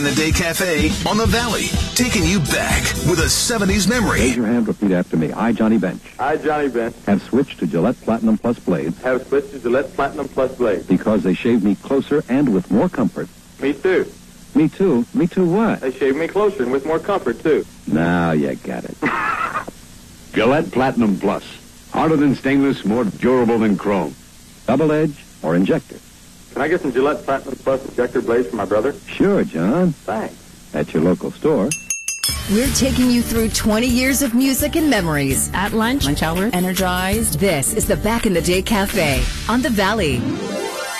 The Day Cafe on the Valley, taking you back with a 70s memory. Raise your hand, repeat after me. I, Johnny Bench. I, Johnny Bench. Have switched to Gillette Platinum Plus blades. Have switched to Gillette Platinum Plus blades. Because they shave me closer and with more comfort. Me too. Me too? Me too what? They shave me closer and with more comfort too. Now you get it. Gillette Platinum Plus. Harder than stainless, more durable than chrome. Double edge or injector? Can I get some Gillette Platinum Plus injector blades for my brother? Sure, John. Thanks. At your local store. We're taking you through 20 years of music and memories. At lunch hour, energized. This is the Back in the Day Cafe on the Valley.